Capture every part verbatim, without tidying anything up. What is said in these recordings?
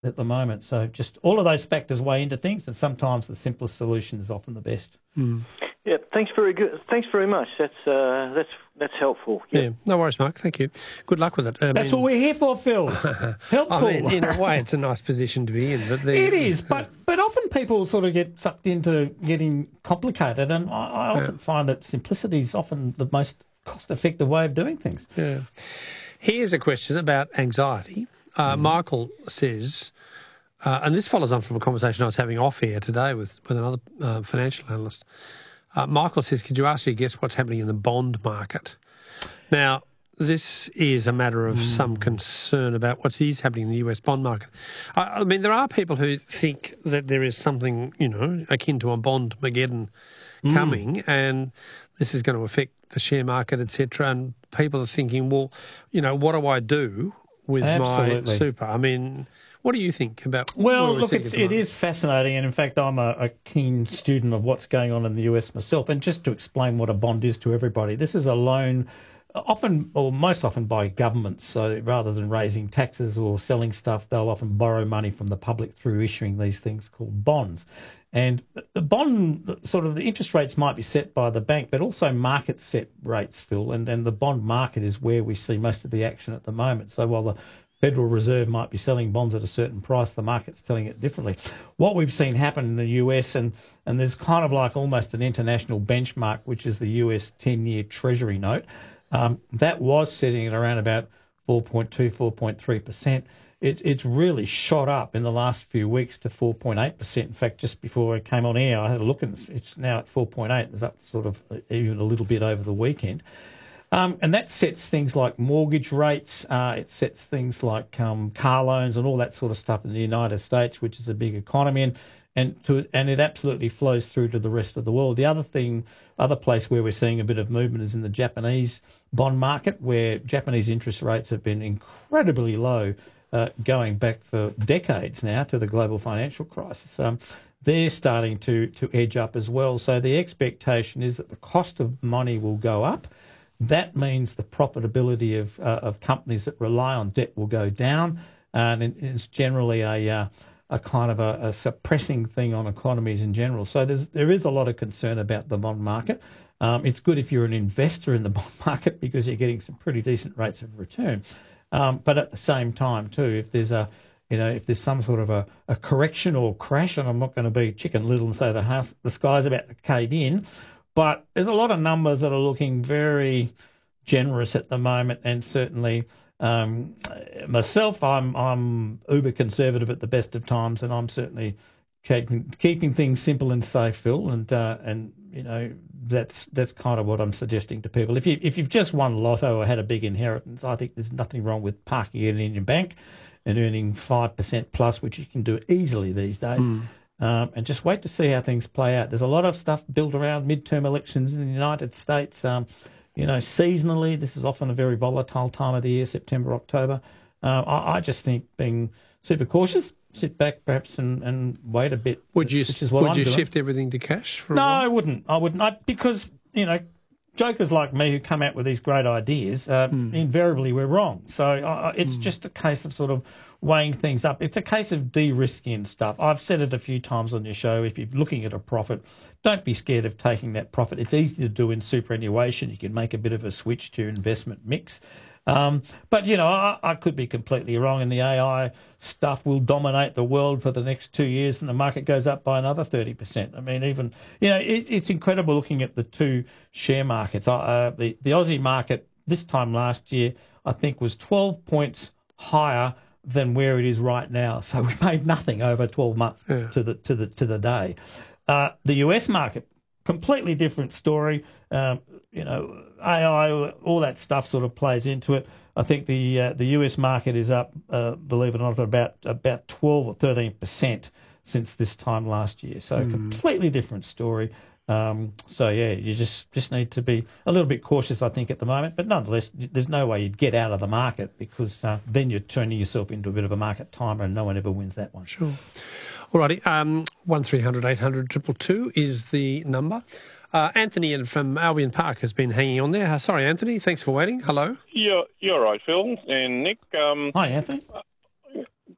at the moment. So just all of those factors weigh into things, and sometimes the simplest solution is often the best. Mm. Yeah, thanks very good. Thanks very much. That's uh, that's that's helpful. Yeah. yeah, no worries, Mark. Thank you. Good luck with it. I That's mean, what we're here for, Phil. Helpful. I mean, in a way, it's a nice position to be in. But the, it is, but but often people sort of get sucked into getting complicated, and I, I often yeah. find that simplicity is often the most cost-effective way of doing things. Yeah. Here's a question about anxiety. Uh, mm. Michael says, uh, and this follows on from a conversation I was having off air today with, with another uh, financial analyst. Uh, Michael says, could you actually guess what's happening in the bond market? Now, this is a matter of mm. some concern about what is happening in the U S bond market. I, I mean, there are people who think that there is something, you know, akin to a bond-mageddon mm. coming, and this is going to affect the share market, et cetera. And people are thinking, well, you know, what do I do with Absolutely. my super? I mean, what do you think about? Well, look, it's, it is fascinating, and in fact, I'm a, a keen student of what's going on in the U S myself. And just to explain what a bond is to everybody, this is a loan, often or most often by governments. So rather than raising taxes or selling stuff, they'll often borrow money from the public through issuing these things called bonds. And the bond, sort of the interest rates might be set by the bank, but also market set rates, Phil, and, and the bond market is where we see most of the action at the moment. So while the Federal Reserve might be selling bonds at a certain price, the market's telling it differently. What we've seen happen in the U S, and, and there's kind of like almost an international benchmark, which is the U S ten-year Treasury note, um, that was sitting at around about four point two, four point three percent. It, it's really shot up in the last few weeks to four point eight percent. In fact, just before I came on air, I had a look, and it's, it's now at four point eight. It's up sort of even a little bit over the weekend. Um, and that sets things like mortgage rates, uh, it sets things like um, car loans and all that sort of stuff in the United States, which is a big economy, and and, to, and it absolutely flows through to the rest of the world. The other thing, other place where we're seeing a bit of movement is in the Japanese bond market, where Japanese interest rates have been incredibly low, uh, going back for decades now to the global financial crisis. Um, they're starting to, to edge up as well. So the expectation is that the cost of money will go up. That means the profitability of uh, of companies that rely on debt will go down, and it's generally a uh, a kind of a, a suppressing thing on economies in general. So there's there is a lot of concern about the bond market. Um, it's good if you're an investor in the bond market because you're getting some pretty decent rates of return. Um, but at the same time too, if there's a you know if there's some sort of a, a correction or crash, and I'm not going to be Chicken Little and say the house the sky's about to cave in. But there's a lot of numbers that are looking very generous at the moment, and certainly um, myself, I'm I'm uber conservative at the best of times, and I'm certainly keeping keeping things simple and safe, Phil, and uh, and you know that's that's kind of what I'm suggesting to people. If you if you've just won lotto or had a big inheritance, I think there's nothing wrong with parking it in your bank and earning five percent plus, which you can do easily these days. Mm. Um, and just wait to see how things play out. There's a lot of stuff built around midterm elections in the United States. Um, you know, seasonally, this is often a very volatile time of the year, September, October. Uh, I, I just think being super cautious, sit back perhaps and, and wait a bit. Would you, which is what would I'm you doing. shift everything to cash? For no, a while? I wouldn't. I wouldn't. I, because, you know, jokers like me who come out with these great ideas, uh, mm. invariably we're wrong. So uh, it's mm. just a case of sort of weighing things up. It's a case of de-risking stuff. I've said it a few times on your show. If you're looking at a profit, don't be scared of taking that profit. It's easy to do in superannuation. You can make a bit of a switch to your investment mix. Um, but, you know, I, I could be completely wrong, and the A I stuff will dominate the world for the next two years and the market goes up by another thirty percent. I mean, even, you know, it, it's incredible looking at the two share markets. Uh, the, the Aussie market this time last year, I think, was twelve points higher than where it is right now. So we made nothing over twelve months yeah. to the to the to the day. Uh, the U S market, completely different story. Um, you know, A I, all that stuff sort of plays into it. I think the uh, the U S market is up, uh, believe it or not, about about twelve or thirteen percent since this time last year. So mm. completely different story. Um, so, yeah, you just, just need to be a little bit cautious, I think, at the moment. But nonetheless, there's no way you'd get out of the market because uh, then you're turning yourself into a bit of a market timer and no one ever wins that one. Sure. All righty. Um, one three hundred eight hundred two two two is the number. Uh, Anthony from Albion Park has been hanging on there. Uh, sorry, Anthony. Thanks for waiting. Hello. You're, you're right, Phil and Nick. Um, Hi, Anthony.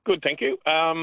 good, thank you. Um,